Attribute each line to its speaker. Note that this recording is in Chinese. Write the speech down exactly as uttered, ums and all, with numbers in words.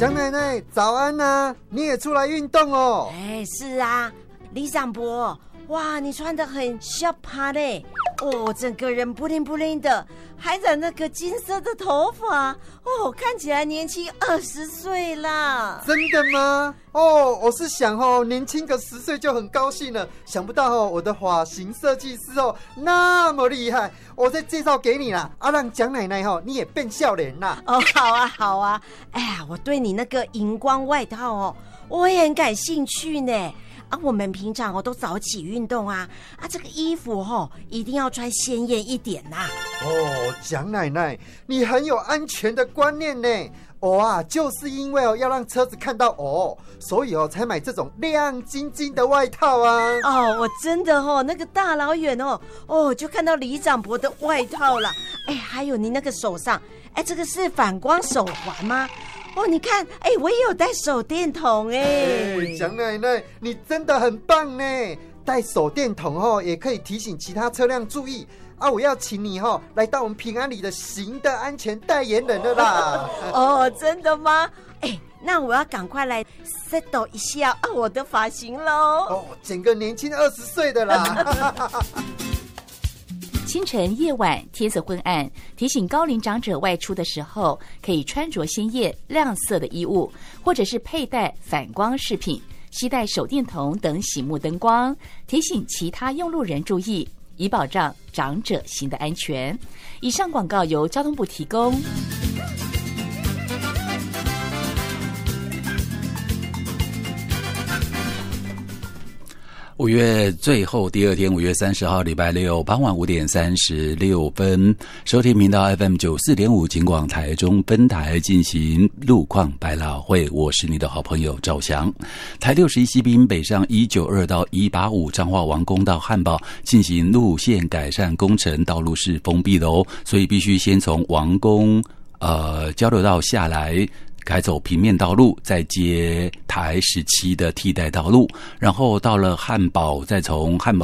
Speaker 1: 蒋奶奶早安啊，你也出来运动哦。
Speaker 2: 哎，是啊，李长伯，哇，你穿得很小趴嘞，哦，整个人不灵不灵的，还染那个金色的头发，哦，看起来年轻二十岁啦。
Speaker 1: 真的吗？哦，我是想哦，年轻个十岁就很高兴了，想不到哦，我的发型设计师哦那么厉害，我再介绍给你啦，啊，让蒋奶奶哦你也变笑脸啦。
Speaker 2: 哦，好啊，好啊，哎呀，我对你那个荧光外套哦，我也很感兴趣呢。啊，我们平常哦都早起运动啊，啊，这个衣服哦一定要穿鲜艳一点呐、啊。
Speaker 1: 哦，蒋奶奶，你很有安全的观念呢。我啊，就是因为哦要让车子看到我，所以哦才买这种亮晶晶的外套啊。
Speaker 2: 哦，我真的哦，那个大老远哦，哦就看到李长伯的外套了。哎，还有你那个手上，哎，这个是反光手环吗？哦，你看，哎，我也有带手电筒哎。
Speaker 1: 蒋奶奶，你真的很棒呢！带手电筒哦，也可以提醒其他车辆注意啊！我要请你哦，来到我们平安里的行的安全代言人了啦！
Speaker 2: 哦，真的吗？哎，那我要赶快来 settle 一下啊我的发型喽！
Speaker 1: 哦，整个年轻二十岁的啦！
Speaker 3: 清晨、夜晚天色昏暗，提醒高龄长者外出的时候，可以穿着鲜艳亮色的衣物，或者是佩戴反光饰品，携带手电筒等醒目灯光，提醒其他用路人注意，以保障长者行的安全。以上广告由交通部提供。
Speaker 4: 五月最后第二天，五月三十号礼拜六傍晚五点三十六分，收听频道 F M 九四点五警广台中分台进行路况百老汇，我是你的好朋友赵翔。台六十一西滨北上一九二到一八五彰化王宫到汉堡进行路线改善工程，道路是封闭的哦，所以必须先从王宫呃交流道下来。改走平面道路，再接台十七的替代道路，然后到了汉堡，再从汉堡